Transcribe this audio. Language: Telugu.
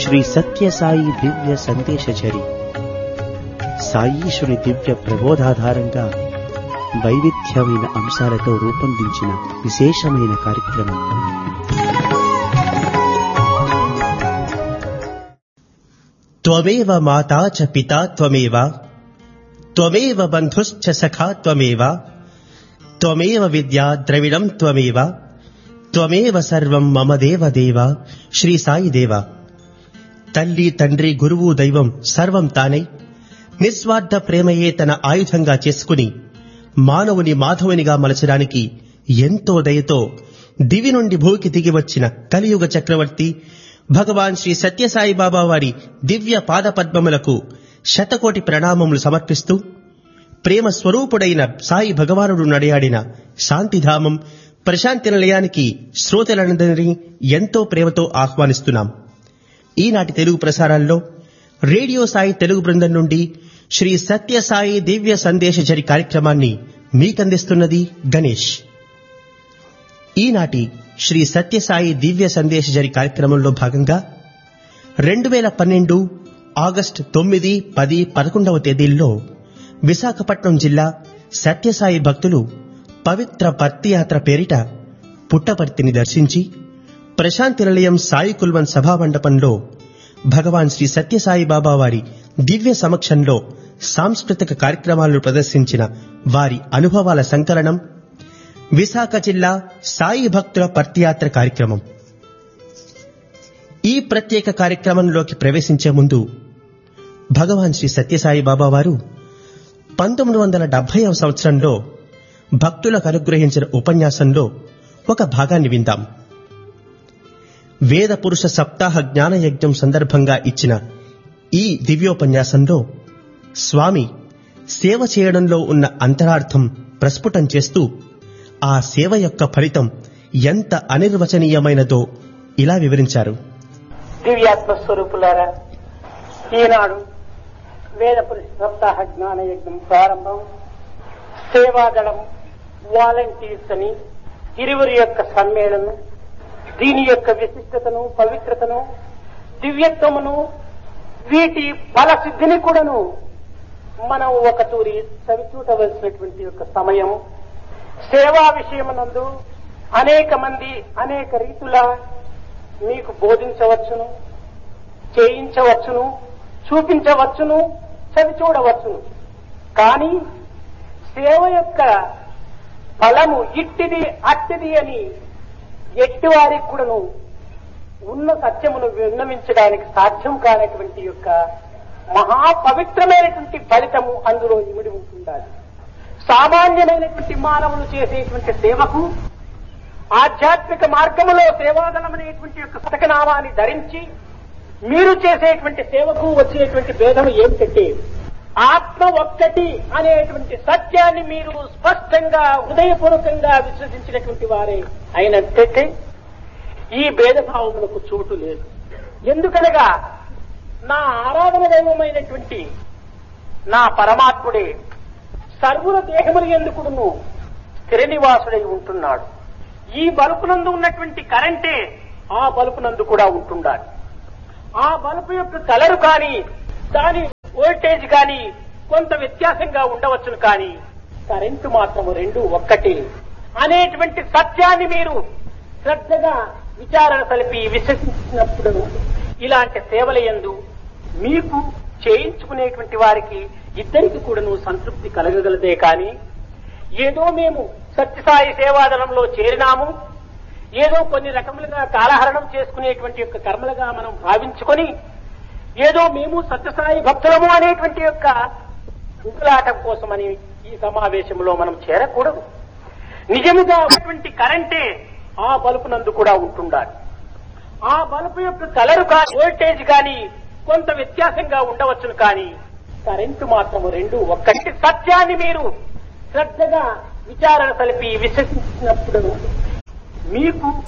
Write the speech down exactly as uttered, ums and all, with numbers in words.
శ్రీ సత్యసాయి దివ్య సందేశచరి సాయీశ్వరి దివ్య ప్రబోధాధారంగా వైవిధ్యమైన అంశాలతో రూపొందించిన విశేషమైన కార్యక్రమం. త్వమేవ మాతా చ పితా త్వమేవ త్వమేవ బంధుశ్చ సఖా త్వమేవ త్వమేవ విద్యా ద్రవిడం త్వమేవ త్వమేవ సర్వం మమ దేవ దేవ. శ్రీ సాయి దేవ. తల్లి, తండ్రి, గురువు, దైవం సర్వం తానై నిస్వార్థ ప్రేమయే తన ఆయుధంగా చేసుకుని మానవుని మాధవునిగా మలచడానికి ఎంతో దయతో దివి నుండి భూకి దిగి వచ్చిన కలియుగ చక్రవర్తి భగవాన్ శ్రీ సత్యసాయి బాబా వారి దివ్య పాదపద్మములకు శతకోటి ప్రణామములు సమర్పిస్తూ ప్రేమ స్వరూపుడైన సాయి భగవానుడు నడయాడిన శాంతిధామం ప్రశాంతి నిలయానికి శ్రోతలందరినీ ఎంతో ప్రేమతో ఆహ్వానిస్తున్నాం. ఈనాటి తెలుగు ప్రసారాల్లో రేడియో సాయి తెలుగు బృందం నుండి శ్రీ సత్యసాయి దివ్య సందేశచరి కార్యక్రమాన్ని మీకందిస్తున్నది గణేష్. ఈనాటి శ్రీ సత్యసాయి దివ్య సందేశచరి కార్యక్రమంలో భాగంగా రెండు వేల పన్నెండు ఆగస్టు తొమ్మిది పది పదకొండవ తేదీల్లో విశాఖపట్నం జిల్లా సత్యసాయి భక్తులు పవిత్ర పర్తియాత్ర పేరిట పుట్టపర్తిని దర్శించి ప్రశాంతి నిలయం సాయి కుల్వన్ సభా మండపంలో భగవాన్ శ్రీ సత్యసాయి బాబా వారి దివ్య సమక్షంలో సాంస్కృతిక కార్యక్రమాలను ప్రదర్శించిన వారి అనుభవాల సంకలనం విశాఖ జిల్లా సాయి భక్తుల పర్తియాత్ర కార్యక్రమం. ఈ ప్రత్యేక కార్యక్రమంలోకి ప్రవేశించే ముందు భగవాన్ శ్రీ సత్యసాయి బాబా వారు పంతొమ్మిది వందల డెబ్బైవ సంవత్సరంలో భక్తులకు అనుగ్రహించిన ఉపన్యాసంలో ఒక భాగాన్ని విందాం. వేద పురుష సప్తాహ జ్ఞాన యజ్ఞం సందర్భంగా ఇచ్చిన ఈ దివ్యోపన్యాసంలో స్వామి సేవ చేయడంలో ఉన్న అంతరార్థం ప్రస్ఫుటం చేస్తూ ఆ సేవ యొక్క ఫలితం ఎంత అనిర్వచనీయమైనదో ఇలా వివరించారు. దివ్యాత్మస్వరూపులారా, ఈనాడు వేద పురుష సప్తాహ జ్ఞాన యజ్ఞం ప్రారంభం. సేవాదళం, వాలంటీర్స్ అని ఇరువురి యొక్క సమ్మేళనం దీని యొక్క విశిష్టతను, పవిత్రతను, దివ్యత్వమును, వీటి ఫలసిద్ధిని కూడాను మనం ఒక తూరి చవిచూడవలసినటువంటి యొక్క సమయం. సేవా విషయమునందు అనేక మంది అనేక రీతుల మీకు బోధించవచ్చును, చేయించవచ్చును, చూపించవచ్చును, చవిచూడవచ్చును. కానీ సేవ యొక్క ఫలము ఇట్టిది అట్టిది అని ఎట్టి వారికి కూడాను ఉన్న సత్యమును విన్నవించడానికి సాధ్యం కానటువంటి యొక్క మహాపవిత్రమైనటువంటి ఫలితము అందులో ఇమిడి ఉంటుండాలి. సామాన్యమైనటువంటి మానవులు చేసేటువంటి సేవకు ఆధ్యాత్మిక మార్గములో సేవాదళం అనేటువంటి యొక్క శతకనామాన్ని ధరించి మీరు చేసేటువంటి సేవకు వచ్చేటువంటి భేదం ఏమిటంటే ఆత్మ ఒక్కటి అనేటువంటి సత్యాన్ని మీరు స్పష్టంగా హృదయపూర్వకంగా విశ్వసించినటువంటి వారే అయినట్లయితే ఈ భేదభావములకు చోటు లేదు. ఎందుకనగా నా ఆరాధన దైవమైనటువంటి నా పరమాత్ముడే సర్వుల దేహముల ఎందుకును స్థిర నివాసుడై ఉంటున్నాడు. ఈ బల్బునందు ఉన్నటువంటి కరెంటే ఆ బల్బునందు కూడా ఉంటుండాలి. ఆ బల్బు యొక్క కలరు కానీ దాని వోల్టేజ్ కానీ కొంత వ్యత్యాసంగా ఉండవచ్చును, కానీ కరెంటు మాత్రము రెండు ఒక్కటే అనేటువంటి సత్యాన్ని మీరు శ్రద్ధగా విచారణ కలిపి విశ్వసించినప్పుడు ఇలాంటి సేవల యందు మీకు చేయించుకునేటువంటి వారికి ఇద్దరికి కూడాను సంతృప్తి కలగగలదే. కానీ ఏదో మేము సత్యసాయి సేవాదళంలో చేరినాము, ఏదో కొన్ని రకములుగా కాలహరణం చేసుకునేటువంటి యొక్క కర్మలుగా మనం భావించుకొని ఏదో మేము సత్యసాయి భక్తులము అనేటువంటి యొక్క ఉకులాటం కోసమని ఈ సమావేశంలో మనం చేరకూడదు. నిజముగా ఉన్నటువంటి కరెంటే ఆ బల్బునందు కూడా ఉంటుండాలి. ఆ బల్బు యొక్క కలరు కానీ వోల్టేజ్ కానీ కొంత వ్యత్యాసంగా ఉండవచ్చును, కానీ కరెంటు మాత్రము రెండు ఒక్కటి సత్యాన్ని మీరు శ్రద్ధగా విచారణ కలిపి విశ్వసించినప్పుడు మీకు